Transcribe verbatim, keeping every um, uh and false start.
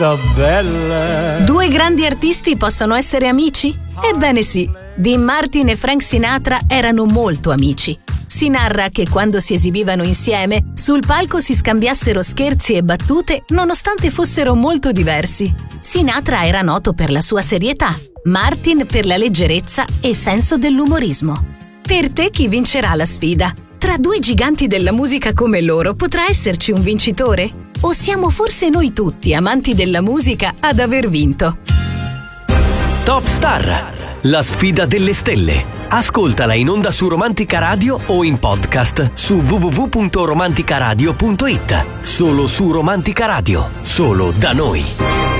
bella. Due grandi artisti possono essere amici? Ebbene sì, Dean Martin e Frank Sinatra erano molto amici. Si narra che quando si esibivano insieme, sul palco si scambiassero scherzi e battute nonostante fossero molto diversi. Sinatra era noto per la sua serietà, Martin per la leggerezza e senso dell'umorismo. Per te chi vincerà la sfida? Tra due giganti della musica come loro potrà esserci un vincitore? O siamo forse noi tutti, amanti della musica, ad aver vinto? Top Star, la sfida delle stelle. Ascoltala in onda su Romantica Radio o in podcast su w w w punto romanticaradio punto it. Solo su Romantica Radio, solo da noi.